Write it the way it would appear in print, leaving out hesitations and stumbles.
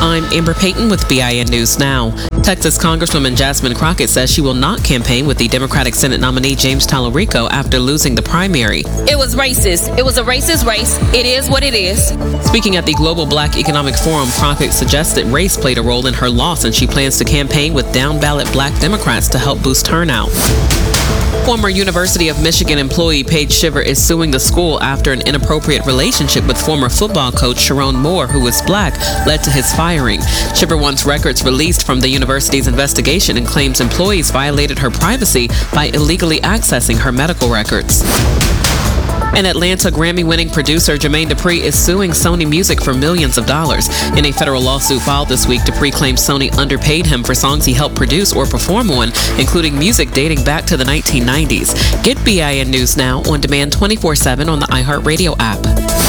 I'm Amber Payton with BIN News Now. Texas Congresswoman Jasmine Crockett says she will not campaign with the Democratic Senate nominee James Tallarico after losing the primary. It was racist. It was a racist race. It is what it is. Speaking at the Global Black Economic Forum, Crockett suggested race played a role in her loss, and she plans to campaign with down-ballot black Democrats to help boost turnout. Former University of Michigan employee Paige Shiver is suing the school after an inappropriate relationship with former football coach Sharon Moore, who was black, led to his firing. Shiver wants records released from the university's investigation and claims employees violated her privacy by illegally accessing her medical records. An Atlanta Grammy-winning producer, Jermaine Dupri, is suing Sony Music for millions of dollars. In a federal lawsuit filed this week, Dupri claims Sony underpaid him for songs he helped produce or perform on, including music dating back to the 1990s. Get BIN News Now on demand 24/7 on the iHeartRadio app.